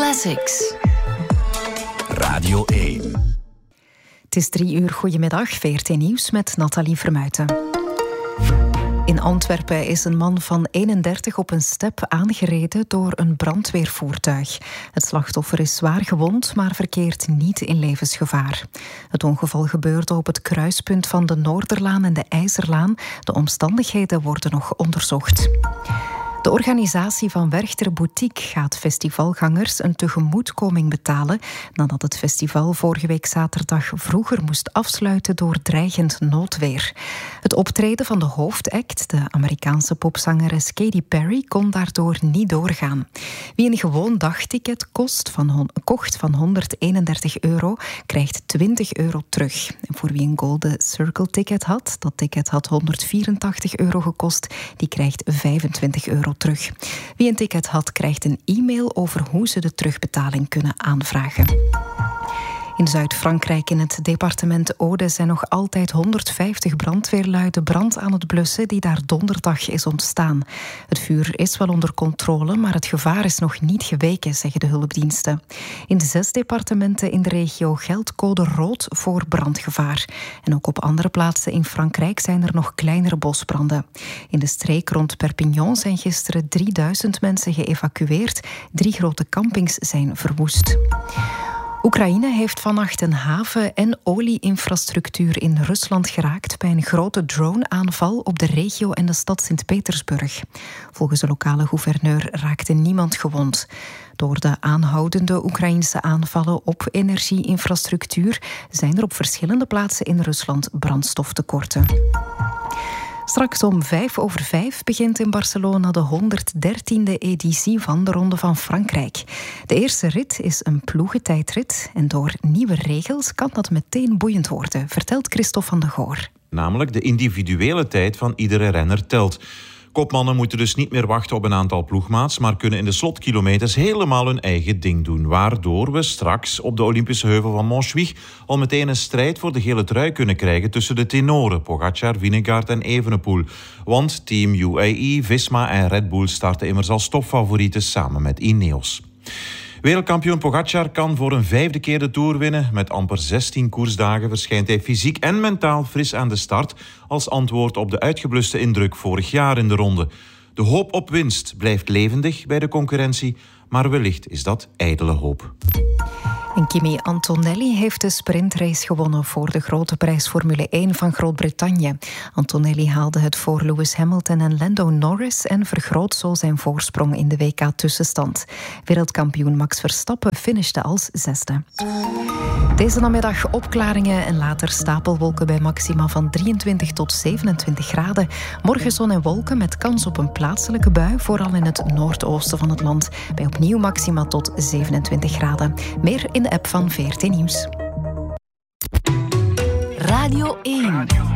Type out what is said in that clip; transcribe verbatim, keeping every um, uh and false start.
Classics. Radio één. Het is drie uur. Goedemiddag, V R T Nieuws met Nathalie Vermuijten. In Antwerpen is een man van eenendertig op een step aangereden door een brandweervoertuig. Het slachtoffer is zwaar gewond, maar verkeert niet in levensgevaar. Het ongeval gebeurde op het kruispunt van de Noorderlaan en de IJzerlaan. De omstandigheden worden nog onderzocht. De organisatie van Werchter Boutique gaat festivalgangers een tegemoetkoming betalen nadat het festival vorige week zaterdag vroeger moest afsluiten door dreigend noodweer. Het optreden van de hoofdact, de Amerikaanse popzangeres Katy Perry, kon daardoor niet doorgaan. Wie een gewoon dagticket kost van, kocht van honderdeenendertig euro, krijgt twintig euro terug. En voor wie een Golden Circle ticket had, dat ticket had honderdvierentachtig euro gekost, die krijgt vijfentwintig euro terug. Wie een ticket had, krijgt een e-mail over hoe ze de terugbetaling kunnen aanvragen. In Zuid-Frankrijk, in het departement Aude, zijn nog altijd honderdvijftig brandweerlui de brand aan het blussen die daar donderdag is ontstaan. Het vuur is wel onder controle, maar het gevaar is nog niet geweken, zeggen de hulpdiensten. In de zes departementen in de regio geldt code rood voor brandgevaar. En ook op andere plaatsen in Frankrijk zijn er nog kleinere bosbranden. In de streek rond Perpignan zijn gisteren drieduizend mensen geëvacueerd. Drie grote campings zijn verwoest. Oekraïne heeft vannacht een haven- en olie-infrastructuur in Rusland geraakt bij een grote drone-aanval op de regio en de stad Sint-Petersburg. Volgens de lokale gouverneur raakte niemand gewond. Door de aanhoudende Oekraïnse aanvallen op energie-infrastructuur zijn er op verschillende plaatsen in Rusland brandstoftekorten. Straks om vijf over vijf begint in Barcelona de honderddertiende editie van de Ronde van Frankrijk. De eerste rit is een ploegentijdrit en door nieuwe regels kan dat meteen boeiend worden, vertelt Christophe van de Goor. Namelijk de individuele tijd van iedere renner telt. Kopmannen moeten dus niet meer wachten op een aantal ploegmaats, maar kunnen in de slotkilometers helemaal hun eigen ding doen. Waardoor we straks op de Olympische heuvel van Montjuïc al meteen een strijd voor de gele trui kunnen krijgen tussen de tenoren Pogačar, Vingegaard en Evenepoel. Want Team U A E, Visma en Red Bull starten immers als topfavorieten samen met Ineos. Wereldkampioen Pogačar kan voor een vijfde keer de Tour winnen. Met amper zestien koersdagen verschijnt hij fysiek en mentaal fris aan de start als antwoord op de uitgebluste indruk vorig jaar in de ronde. De hoop op winst blijft levendig bij de concurrentie, maar wellicht is dat ijdele hoop. En Kimi Antonelli heeft de sprintrace gewonnen voor de grote prijs Formule één van Groot-Brittannië. Antonelli haalde het voor Lewis Hamilton en Lando Norris en vergroot zo zijn voorsprong in de W K-tussenstand. Wereldkampioen Max Verstappen finishte als zesde. Deze namiddag opklaringen en later stapelwolken bij maxima van drieëntwintig tot zevenentwintig graden. Morgen zon en wolken met kans op een plaatselijke bui, vooral in het noordoosten van het land. Bij opnieuw maxima tot zevenentwintig graden. Meer in de app van V R T Nieuws. Radio één.